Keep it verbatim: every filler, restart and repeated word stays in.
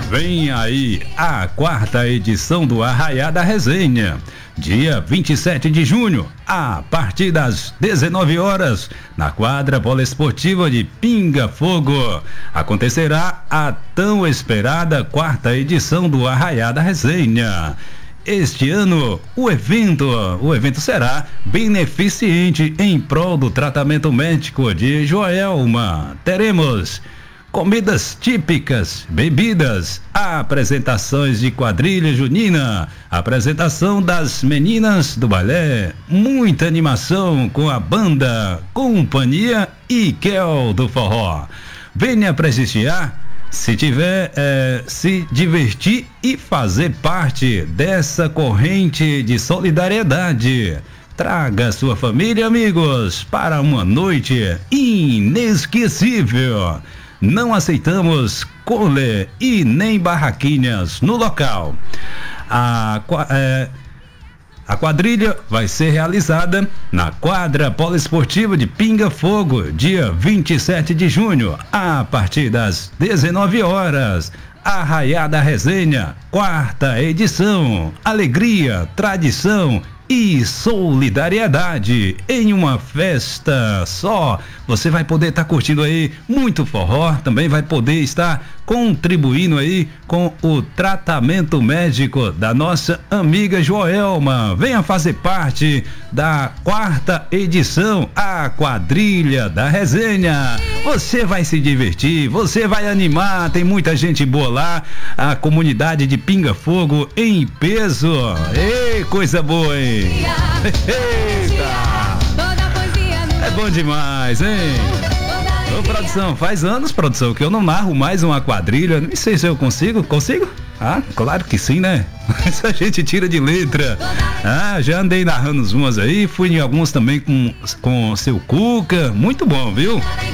Vem aí a quarta edição do Arraiá da Resenha, dia vinte e sete de junho, a partir das dezenove horas, na quadra poliesportiva de Pinga Fogo. Acontecerá a tão esperada quarta edição do Arraiá da Resenha. Este ano, o evento, o evento será beneficente em prol do tratamento médico de Joelma. Teremos comidas típicas, bebidas, apresentações de quadrilha junina, apresentação das meninas do balé, muita animação com a banda Companhia Iquel do Forró. Venha prestigiar, se tiver, é, se divertir e fazer parte dessa corrente de solidariedade. Traga sua família e amigos para uma noite inesquecível. Não aceitamos cole e nem barraquinhas no local. A, é, a quadrilha vai ser realizada na quadra poliesportiva de Pinga Fogo, dia vinte e sete de junho, a partir das dezenove horas. Arraiá da Resenha, quarta edição. Alegria, tradição e solidariedade em uma festa só. Você vai poder estar tá curtindo aí muito forró, também vai poder estar contribuindo aí com o tratamento médico da nossa amiga Joelma. Venha fazer parte da quarta edição, a quadrilha da resenha. Você vai se divertir, você vai animar, tem muita gente boa lá, a comunidade de Pinga Fogo em peso. Ei, coisa boa, hein? Eita! É bom demais, hein? Ô, produção, faz anos, produção, que eu não narro mais uma quadrilha. Não sei se eu consigo. Consigo? Ah, claro que sim, né? Isso a gente tira de letra. Ah, já andei narrando umas aí, fui em alguns também com, com seu Cuca. Muito bom, viu?